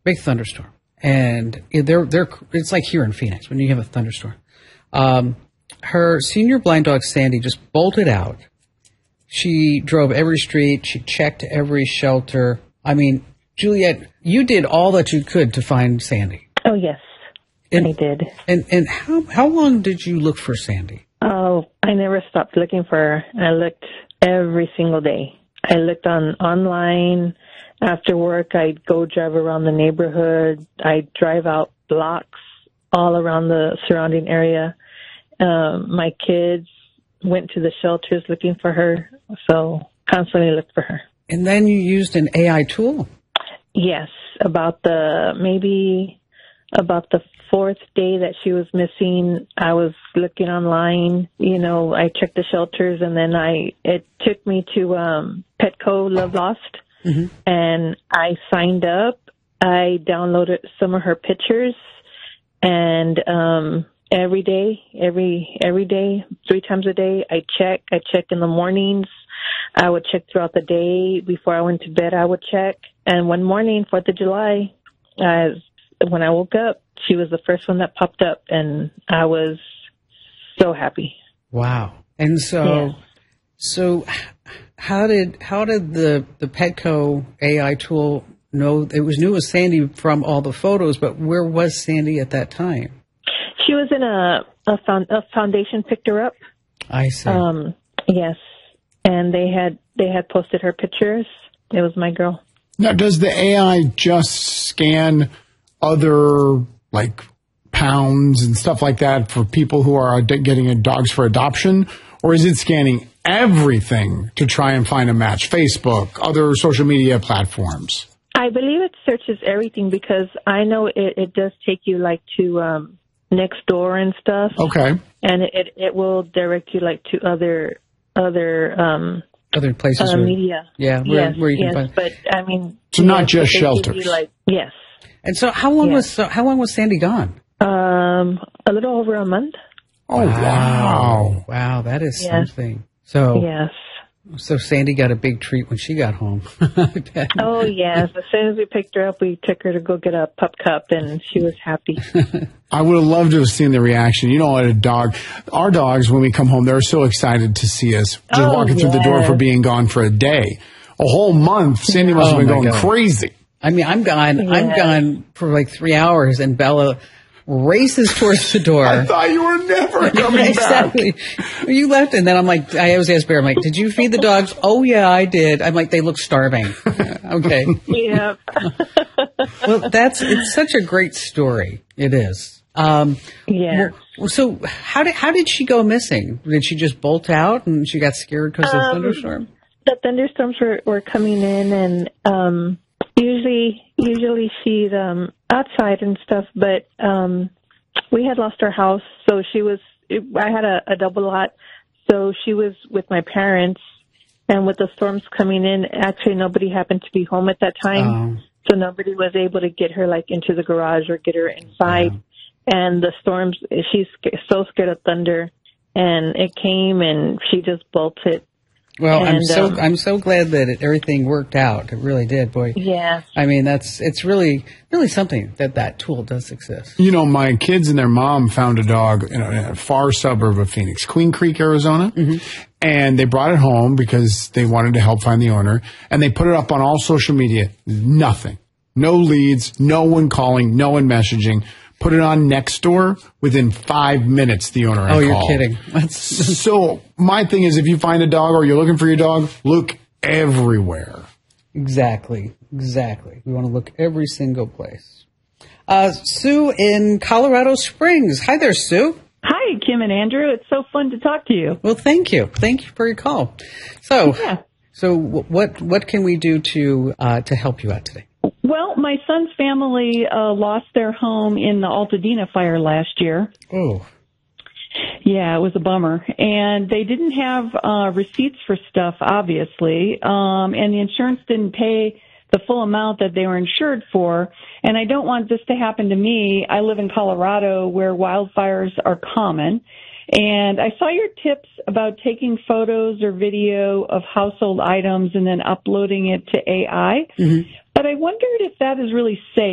big thunderstorm. And it's like here in Phoenix when you have a thunderstorm. Her senior blind dog, Sandy, just bolted out. She drove every street. She checked every shelter. I mean, Juliet, you did all that you could to find Sandy. Oh, yes, I did. And how long did you look for Sandy? Oh, I never stopped looking for her. I looked every single day. I looked online. After work, I'd go drive around the neighborhood. I'd drive out blocks all around the surrounding area. My kids went to the shelters looking for her, so constantly looked for her. And then you used an AI tool? Yes, about the fourth day that she was missing, I was looking online. You know, I checked the shelters, and then it took me to Petco Love Lost, and I signed up. I downloaded some of her pictures, and every day, 3 times a day, I check. I check in the mornings. I would check throughout the day. Before I went to bed, I would check. And one morning, 4th of July, when I woke up, she was the first one that popped up, and I was so happy. Wow. And so how did the Petco AI tool know it was Sandy from all the photos, but where was Sandy at that time? She was in a foundation picked her up. I see. Yes. And they had posted her pictures. It was my girl. Now, does the AI just scan other, like, pounds and stuff like that for people who are getting dogs for adoption? Or is it scanning everything to try and find a match? Facebook, other social media platforms? I believe it searches everything because I know it does take you, like, to Nextdoor and stuff. Okay. And it will direct you, like, to other places, media. Yeah, where you can find. But I mean, so not just shelters. Yes. And so, how long was Sandy gone? A little over a month. Oh wow, that is something. So yes. So Sandy got a big treat when she got home. Oh, yes. As soon as we picked her up, we took her to go get a pup cup, and she was happy. I would have loved to have seen the reaction. You know what, our dogs, when we come home, they're so excited to see us just walking through the door for being gone for a day. A whole month, Sandy must have been going crazy. I mean, I'm gone for like 3 hours, and Bella races towards the door. I thought you were never coming exactly. back. You left, and then I'm like, I always ask Bear, I'm like, did you feed the dogs? Oh, yeah, I did. I'm like, they look starving. Okay. Yeah. Well, it's such a great story. It is. Yeah. So how did she go missing? Did she just bolt out and she got scared because of the thunderstorm? The thunderstorms were coming in, and usually she's outside and stuff, but we had lost our house, so I had a double lot, so she was with my parents, and with the storms coming in, actually nobody happened to be home at that time, so nobody was able to get her like into the garage or get her inside. And the storms, she's so scared of thunder, and it came and she just bolted. Well, and, I'm so glad that everything worked out. It really did, boy. Yeah. I mean, it's really something that tool does exist. You know, my kids and their mom found a dog in a far suburb of Phoenix, Queen Creek, Arizona, and they brought it home because they wanted to help find the owner, and they put it up on all social media. Nothing. No leads, no one calling, no one messaging. Put it on Nextdoor. Within 5 minutes, the owner had called. You're kidding. So my thing is, if you find a dog or you're looking for your dog, look everywhere. Exactly. We want to look every single place. Sue in Colorado Springs. Hi there, Sue. Hi, Kim and Andrew. It's so fun to talk to you. Well, thank you. Thank you for your call. So what can we do to help you out today? Well, my son's family lost their home in the Altadena fire last year. Oh. Yeah, it was a bummer. And they didn't have receipts for stuff, obviously, and the insurance didn't pay the full amount that they were insured for. And I don't want this to happen to me. I live in Colorado where wildfires are common. And I saw your tips about taking photos or video of household items and then uploading it to AI. But I wondered if that is really safe.